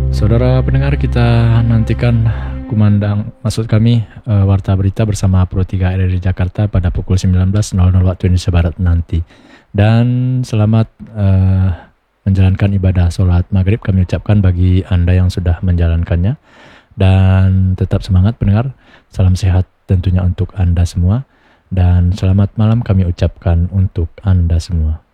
Saudara pendengar, kita nantikan Warta Berita bersama Pro 3 RRI Jakarta pada pukul 19.00 waktu Indonesia Barat nanti. Dan selamat menjalankan ibadah sholat maghrib kami ucapkan bagi Anda yang sudah menjalankannya. Dan tetap semangat pendengar, salam sehat tentunya untuk Anda semua. Dan selamat malam kami ucapkan untuk Anda semua.